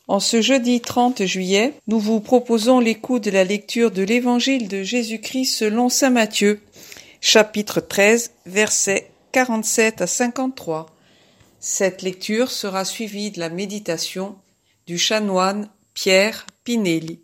En ce jeudi 30 juillet, nous vous proposons l'écoute de la lecture de l'Évangile de Jésus-Christ selon saint Matthieu, chapitre 13, versets 47 à 53. Cette lecture sera suivie de la méditation du chanoine Pierre Pinelli.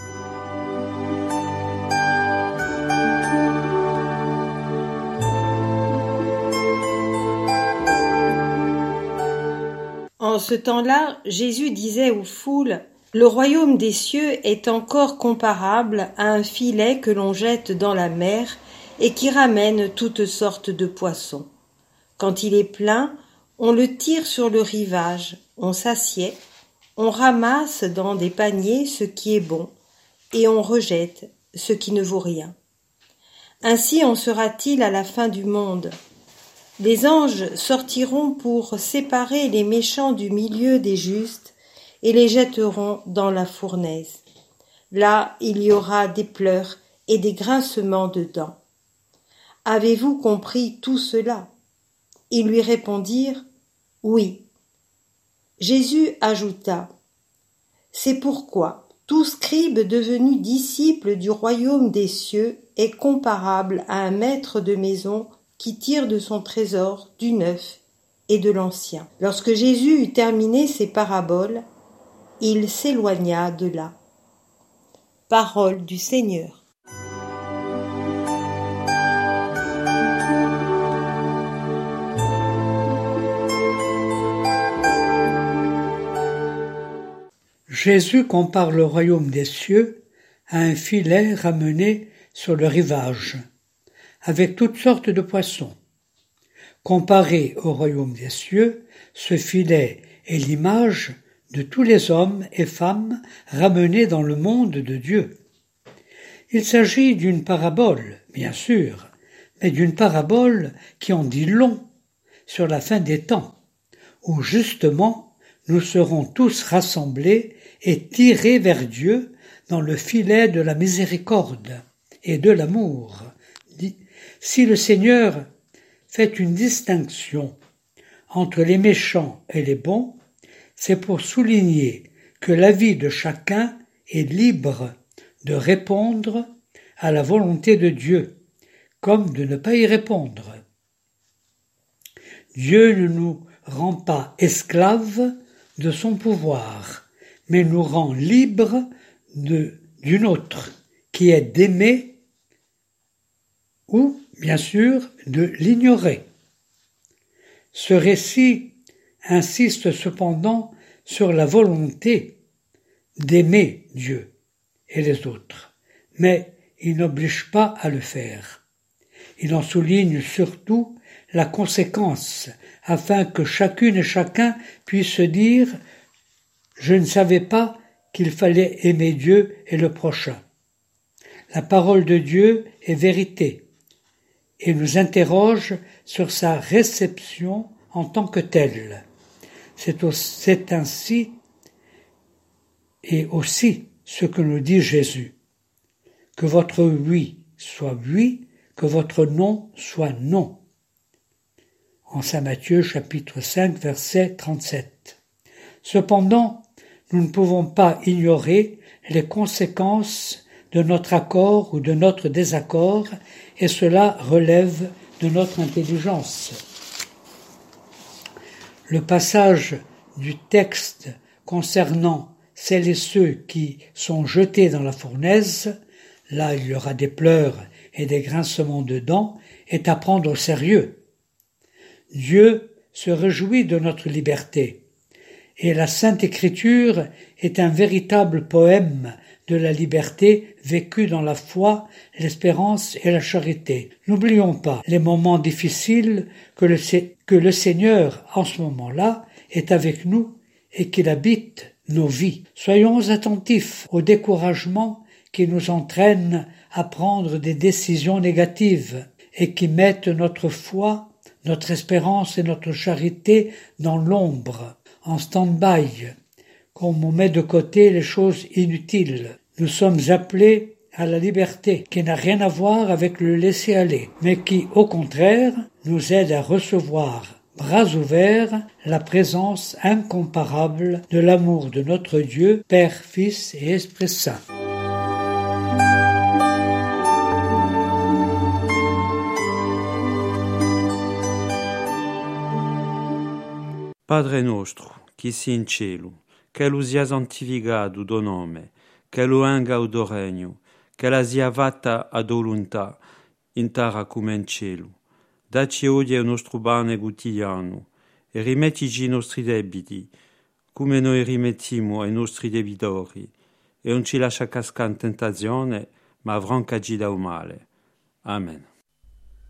En ce temps-là, Jésus disait aux foules : « Le royaume des cieux est encore comparable à un filet que l'on jette dans la mer et qui ramène toutes sortes de poissons. Quand il est plein, on le tire sur le rivage, on s'assied, on ramasse dans des paniers ce qui est bon et on rejette ce qui ne vaut rien. Ainsi en sera-t-il à la fin du monde. Les anges sortiront pour séparer les méchants du milieu des justes et les jetteront dans la fournaise. Là, il y aura des pleurs et des grincements de dents. Avez-vous compris tout cela ? Ils lui répondirent : Oui. Jésus ajouta : C'est pourquoi tout scribe devenu disciple du royaume des cieux est comparable à un maître de maison qui tire de son trésor du neuf et de l'ancien. Lorsque Jésus eut terminé ses paraboles, il s'éloigna de là. Parole du Seigneur. Jésus compare le royaume des cieux à un filet ramené sur le rivage, avec toutes sortes de poissons. Comparé au royaume des cieux, ce filet est l'image de tous les hommes et femmes ramenés dans le monde de Dieu. Il s'agit d'une parabole, bien sûr, mais d'une parabole qui en dit long sur la fin des temps, où justement nous serons tous rassemblés et tirés vers Dieu dans le filet de la miséricorde et de l'amour. Si le Seigneur fait une distinction entre les méchants et les bons, c'est pour souligner que la vie de chacun est libre de répondre à la volonté de Dieu, comme de ne pas y répondre. Dieu ne nous rend pas esclaves de son pouvoir, mais nous rend libres d'une autre, qui est d'aimer ou, bien sûr, de l'ignorer. Ce récit insiste cependant sur la volonté d'aimer Dieu et les autres, mais il n'oblige pas à le faire. Il en souligne surtout la conséquence, afin que chacune et chacun puisse se dire « Je ne savais pas qu'il fallait aimer Dieu et le prochain ». La parole de Dieu est vérité et nous interroge sur sa réception en tant que telle. C'est ainsi et aussi ce que nous dit Jésus. Que votre oui soit oui, que votre non soit non. En saint Matthieu chapitre 5 verset 37. Cependant, nous ne pouvons pas ignorer les conséquences de notre accord ou de notre désaccord, et cela relève de notre intelligence. Le passage du texte concernant celles et ceux qui sont jetés dans la fournaise, là il y aura des pleurs et des grincements de dents, est à prendre au sérieux. Dieu se réjouit de notre liberté, et la Sainte Écriture est un véritable poème de la liberté vécue dans la foi, l'espérance et la charité. N'oublions pas les moments difficiles que le Seigneur, en ce moment-là, est avec nous et qu'il habite nos vies. Soyons attentifs au découragement qui nous entraîne à prendre des décisions négatives et qui mettent notre foi, notre espérance et notre charité dans l'ombre, en stand-by, comme on met de côté les choses inutiles. Nous sommes appelés à la liberté, qui n'a rien à voir avec le laisser-aller, mais qui, au contraire, nous aide à recevoir bras ouverts, la présence incomparable de l'amour de notre Dieu, Père, Fils et Esprit Saint. Padre nostro, qui si in cielo, che lo sia santificato do nome, che lo venga o do regno, che la sia fatta a volontà, in terra come in cielo. Dacci oggi il nostro pane quotidiano, e rimettici i nostri debiti, come noi rimettiamo ai nostri debitori, e non ci lascia cascare in tentazione, ma affrancaci dal male. Amen.